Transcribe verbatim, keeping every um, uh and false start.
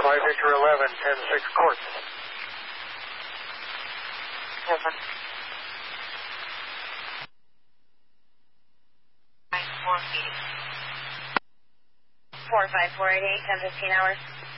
five Victor eleven, ten six court. Seven. Four feet. Four five four eight eight, ten fifteen hours.